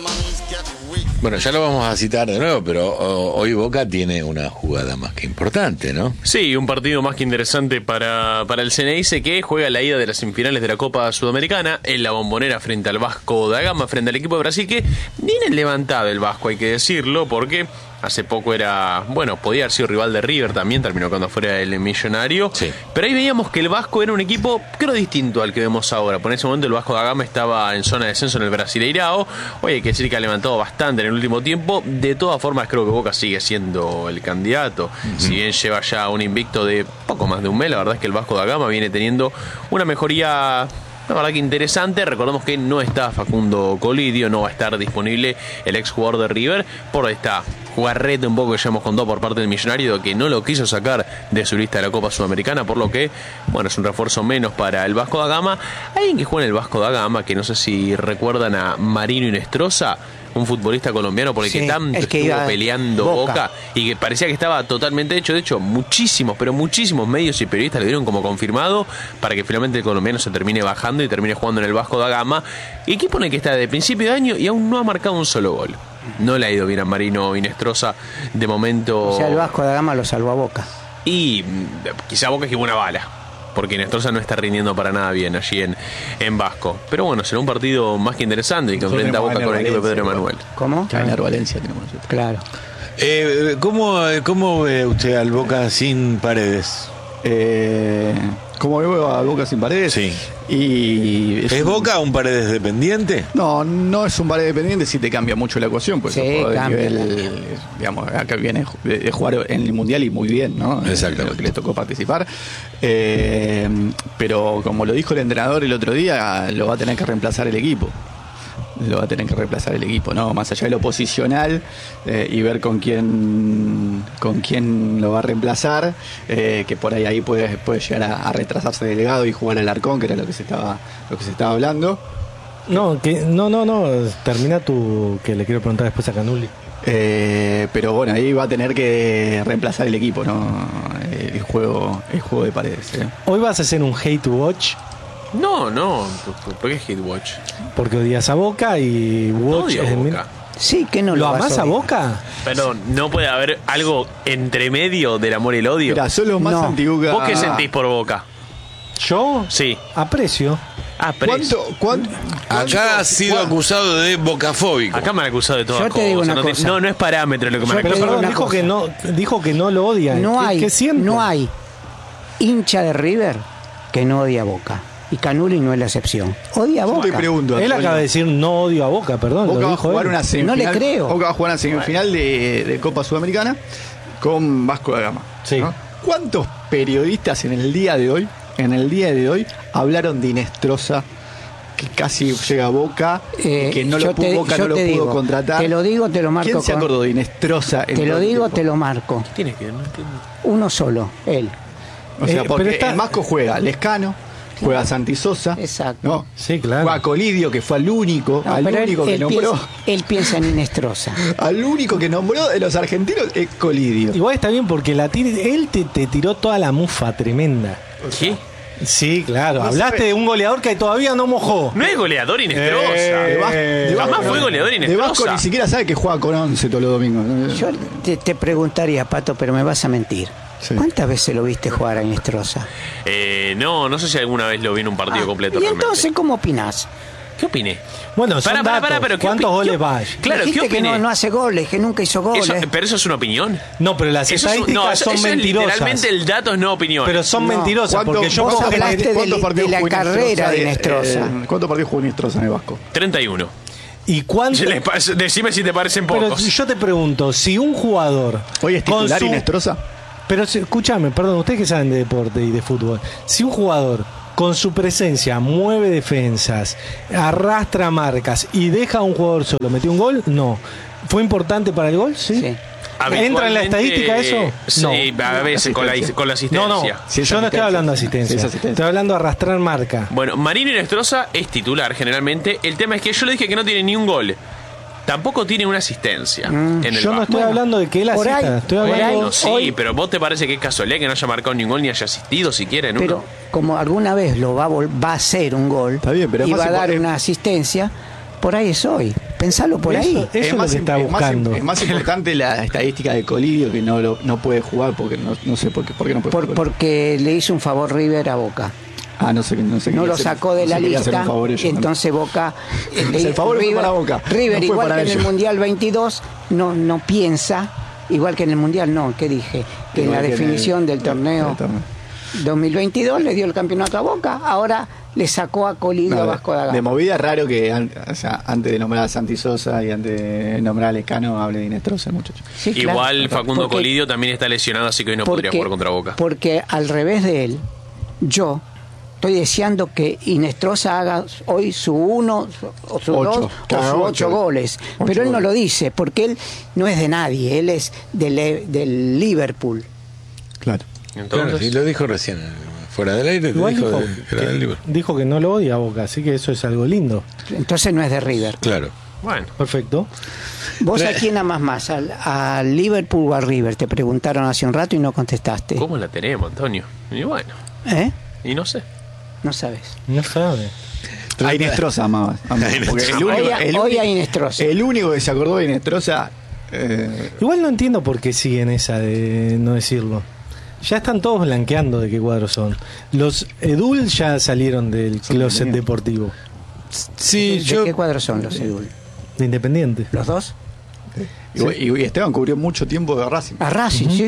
Bueno, ya lo vamos a citar de nuevo, pero hoy Boca tiene una jugada más que importante, ¿no? Sí, un partido más que interesante para el Ceneice, que juega la ida de las semifinales de la Copa Sudamericana en la Bombonera frente al Vasco da Gama, frente al equipo de Brasil, que viene levantado el Vasco, hay que decirlo, porque hace poco era, bueno, podía haber sido rival de River también, terminó cuando fuera el Millonario. Sí. Pero ahí veíamos que el Vasco era un equipo, creo, distinto al que vemos ahora. Por ese momento el Vasco da Gama estaba en zona de descenso en el Brasileirao. Hoy hay que decir que ha levantado bastante en el último tiempo. De todas formas, creo que Boca sigue siendo el candidato. Si bien lleva ya un invicto de poco más de un mes, la verdad es que el Vasco da Gama viene teniendo una mejoría, la verdad que interesante. Recordemos que no está Facundo Colidio, no va a estar disponible el exjugador de River por esta jugarrete un poco que ya hemos contado por parte del Millonario, que no lo quiso sacar de su lista de la Copa Sudamericana, por lo que, bueno, es un refuerzo menos para el Vasco da Gama. Alguien que juega en el Vasco da Gama, que no sé si recuerdan a Marino Inestrosa, un futbolista colombiano por el que tanto estuvo peleando Boca y que parecía que estaba totalmente hecho. De hecho, muchísimos medios y periodistas le dieron como confirmado para que finalmente el colombiano se termine bajando y termine jugando en el Vasco da Gama, equipo en el que está desde principio de año y aún no ha marcado un solo gol. No le ha ido bien a Marino Inestrosa de momento. O sea, el Vasco da Gama lo salvó a Boca. Y quizá Boca esquivó una bala, porque Inestrosa no está rindiendo para nada bien allí en Vasco. Pero bueno, será un partido más que interesante y que enfrenta a Boca con el equipo de Pedro Emanuel. ¿Cómo? Ganar Valencia tenemos. Claro. ¿Cómo ve usted al Boca sin Paredes? ¿Cómo veo a Boca sin Paredes? Sí. ¿Es Boca un Paredes dependiente? No, no es un Paredes dependiente, sí te cambia mucho la ecuación, pues cambia. Digamos, acá viene de jugar en el Mundial y muy bien, ¿no? Exactamente. Que le tocó participar. Pero como lo dijo el entrenador el otro día, lo va a tener que reemplazar el equipo. ¿No? Más allá de lo posicional y ver con quién lo va a reemplazar, que por ahí puede llegar a retrasarse Delgado y jugar al Arcón, que era lo que se estaba hablando. No, termina tú, que le quiero preguntar después a Canuli. Pero bueno, ahí va a tener que reemplazar el equipo, ¿no? El juego de Paredes. Hoy vas a hacer un hate to watch. No, ¿por qué hate watch? Porque odias a Boca y watch es Boca. Sí, que no lo amás a Boca. Pero no puede haber algo entre medio del amor y el odio. Mira, son los más anti-Boca. ¿Vos qué sentís por Boca? ¿Yo? Sí. Aprecio. ¿Cuánto? Acá ha sido acusado de bocafóbico. Acá me han acusado de todas Yo te digo cosas. una cosa. No es parámetro lo que me han Pero acusado. perdón, dijo que no lo odia. ¿Qué siente? No hay hincha de River que no odia a Boca. Y Canuli no es la excepción. Odia a Boca. Yo te pregunto, él acaba de decir no odio a Boca, perdón. Boca va a jugar una semifinal. No le creo. Boca va a jugar una semifinal de Copa Sudamericana con Vasco da Gama. Sí. ¿No? ¿Cuántos periodistas en el día de hoy hablaron de Inestrosa, que casi llega a Boca, que no lo pudo contratar? Te lo digo, te lo marco. ¿Quién se acordó de Inestrosa? Te lo digo, te lo marco. ¿Qué tiene que ver? No entiendo. Uno solo, él. O sea, porque el Vasco juega Lescano, juega Santi Sosa. Exacto. ¿No? Sí, claro. Juega Colidio, que fue al único que nombró. Él piensa en Inestrosa. Al único que nombró de los argentinos es Colidio. Igual está bien porque él te tiró toda la mufa tremenda. ¿Qué? Sí, claro. No hablaste sabe. de un goleador que todavía no mojó. No es goleador Inestrosa. Jamás fue goleador De Inestrosa. Vasco ni siquiera sabe que juega con 11 todos los domingos. Yo te preguntaría, Pato, pero me vas a mentir. Sí. ¿Cuántas veces lo viste jugar a Inestrosa? No sé si alguna vez lo vi en un partido completo. ¿Y realmente. entonces cómo opinás? ¿Qué opiné? Bueno, son datos. pero ¿qué ¿Cuántos goles va? Claro, ¿qué Dijiste que opiné? no hace goles, que nunca hizo goles. Pero eso es una opinión. No, pero las estadísticas son eso mentirosas. Es literalmente el dato es no opinión. Pero son mentirosas porque yo vos pongo que hablaste de la carrera de Inestrosa. ¿Cuántos partidos jugó Inestrosa en el Vasco? 31. ¿Y cuánto? Decime si te parecen Pero pocos. yo te pregunto, si un jugador ¿Hoy es titular Inestrosa? Pero escúchame, perdón, ustedes que saben de deporte y de fútbol, si un jugador con su presencia mueve defensas, arrastra marcas y deja a un jugador solo, ¿metió un gol? No. ¿Fue importante para el gol? Sí. ¿Entra en la estadística eso? Sí, no. a veces con la asistencia. No, Sí, yo no estoy hablando de asistencia. Sí, asistencia. Estoy hablando de arrastrar marca. Bueno, Marino Inestrosa es titular generalmente. El tema es que yo le dije que no tiene ni un gol. Tampoco tiene una asistencia en el Yo no Vasco. estoy hablando de que él por asista. ahí, Estoy por hablando... Bueno, sí, pero ¿vos te parece que es casualidad que no haya marcado ningún gol ni haya asistido siquiera en Pero uno? como alguna vez va a hacer un gol Está bien, pero es y más va a dar importante. una asistencia, por ahí es hoy. Pensalo por ahí. Eso es lo que está buscando. Es más importante la estadística de Colidio, que no puede jugar porque no sé por qué no puede jugar. Porque le hizo un favor River a Boca. No sé. No lo sacó de la lista, entonces Boca... el favor fue para Boca. River, no igual que en ellos. el Mundial 22, no piensa, igual que en el Mundial, ¿qué dije? Que Igual en la que definición del torneo 2022 le dio el campeonato a Boca, ahora le sacó a Colidio a Vasco da Gama. De movida es raro que antes de nombrar a Santi Sosa y antes de nombrar a Lescano hable de Inestrosa, el muchacho. Sí, claro. Igual Facundo Porque- Colidio también está lesionado, así que hoy no podría jugar contra Boca. Porque al revés de él, yo estoy deseando que Inestrosa haga hoy su 1 o su 2 o su 8 goles. Pero él no lo dice, porque él no es de nadie, él es del Liverpool. Claro. Entonces, Claro, sí, lo dijo recién, fuera del aire, Igual dijo, dijo, que era del Liverpool. dijo que no lo odia a Boca, así que eso es algo lindo. Entonces no es de River. Claro. bueno, Perfecto. ¿Vos a quién amás más? ¿Al Liverpool o a River? Te preguntaron hace un rato y no contestaste. ¿cómo la tenemos, Antonio? Y bueno, ¿Eh? y no sé. No sabes. No sabe. A Inestrosa amaba. Porque Hoy a Inestrosa. el único que se acordó de Inestrosa... Igual no entiendo por qué siguen esa de no decirlo. Ya están todos blanqueando de qué cuadros son. Los Edul ya salieron del closet deportivo. Sí, ¿De qué cuadros son los Edul? De Independiente. ¿Los dos? y Esteban cubrió mucho tiempo de Racing. A Racing, sí.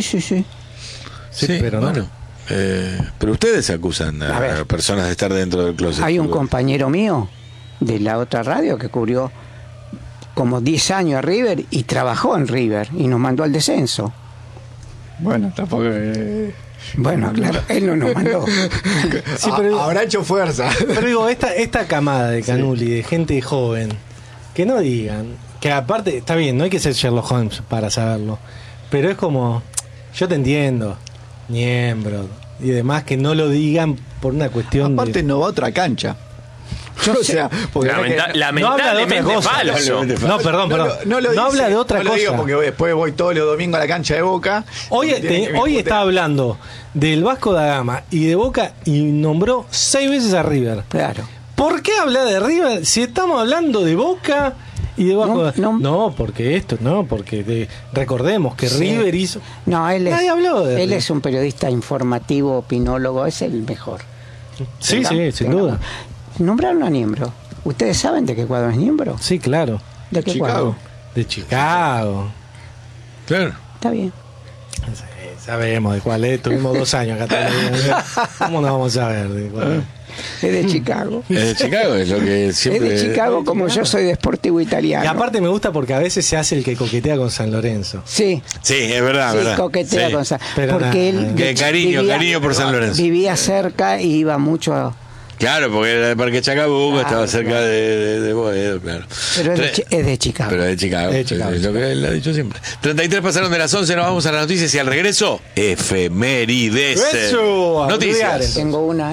Sí, pero no. bueno. Pero ustedes acusan A ver. a personas de estar dentro del closet. Hay un compañero mío de la otra radio que cubrió como 10 años a River y trabajó en River y nos mandó al descenso. Bueno, tampoco... Bueno, claro, él no nos mandó. Sí, pero, habrá hecho fuerza. pero digo, esta camada de Canuli, de gente joven, que no digan, que aparte, está bien, no hay que ser Sherlock Holmes para saberlo, pero es como, yo te entiendo, miembro y demás, que no lo digan por una cuestión Aparte no va a otra cancha. O sea, porque no habla de otra Lamentablemente cosa. falso. No, perdón. No lo dice, habla de otra no lo digo cosa. porque después voy todos los domingos a la cancha de Boca. Hoy Hoy está hablando del Vasco da Gama y de Boca y nombró 6 veces a River. Claro. ¿Por qué habla de River si estamos hablando de Boca y de Vasco da Gama? No, porque recordemos que Sí. River hizo... No, Nadie habló de él River. es un periodista informativo, opinólogo, es el mejor. Sí, sin Tengamos. duda. Nombraron a Niembro. ¿Ustedes saben de qué cuadro es Niembro? Sí, claro. ¿De qué Chicago. cuadro? De Chicago. Claro. Está bien. Sí, sabemos de cuál es. Tuvimos 2 años acá todavía. ¿Cómo no vamos a ver de cuál es? Es de Chicago. Es de Chicago, es lo que siempre. Es de Chicago como yo soy de Sportivo Italiano. Y aparte me gusta porque a veces se hace el que coquetea con San Lorenzo. Sí. Sí, es verdad, Sí, verdad. coquetea Sí. con San Pero porque nada, él Que cariño por San Lorenzo. vivía cerca y iba mucho Claro, porque era de Parque Chacabuco, Claro, estaba cerca claro. de Boedo, claro. pero es de Chicago. Pero de Chicago, De Chicago. es lo que él ha dicho siempre. 33 pasaron de las 11, nos vamos a las noticias y al regreso, efemérides. Eso, a Noticias. estudiar. Tengo una,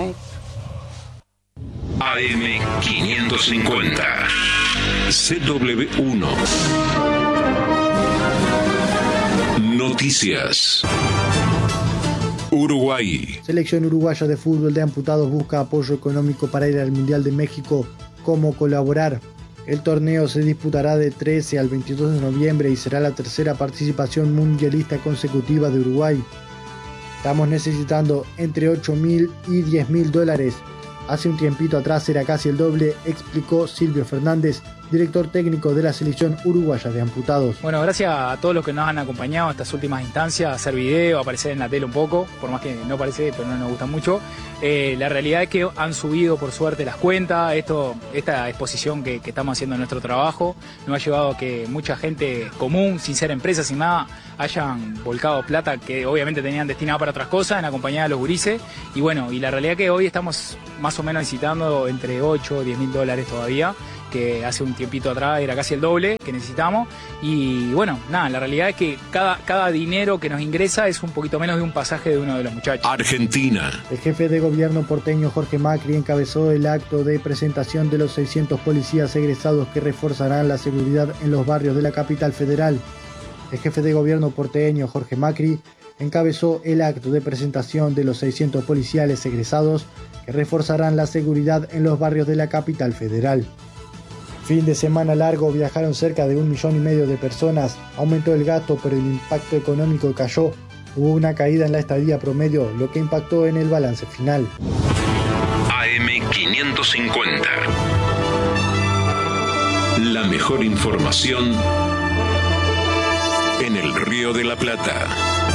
AM550 CW1 Noticias Uruguay. Selección uruguaya de fútbol de amputados busca apoyo económico para ir al Mundial de México. ¿Cómo colaborar? El torneo se disputará de 13 al 22 de noviembre y será la tercera participación mundialista consecutiva de Uruguay. Estamos necesitando entre 8.000 y 10.000 dólares. Hace un tiempito atrás era casi el doble, explicó Silvio Fernández, director técnico de la selección uruguaya de amputados. Bueno, gracias a todos los que nos han acompañado en estas últimas instancias, hacer video, aparecer en la tele un poco, por más que no parece, pero no nos gusta mucho. La realidad es que han subido por suerte las cuentas, esta exposición que estamos haciendo en nuestro trabajo nos ha llevado a que mucha gente común, sin ser empresa, sin nada, hayan volcado plata que obviamente tenían destinada para otras cosas en acompañar a los gurises. Y bueno, y la realidad es que hoy estamos más o menos necesitando entre 8 o 10 mil dólares todavía, que hace un tiempito atrás era casi el doble que necesitamos. Y bueno, nada, la realidad es que cada dinero que nos ingresa es un poquito menos de un pasaje de uno de los muchachos. Argentina. El jefe de gobierno porteño Jorge Macri encabezó el acto de presentación de los 600 policías egresados que reforzarán la seguridad en los barrios de la capital federal. El jefe de gobierno porteño Jorge Macri encabezó el acto de presentación de los 600 policiales egresados que reforzarán la seguridad en los barrios de la capital federal. Fin de semana largo, viajaron cerca de 1,5 millones de personas, aumentó el gasto pero el impacto económico cayó. Hubo una caída en la estadía promedio, lo que impactó en el balance final. AM550. La mejor información en el Río de la Plata.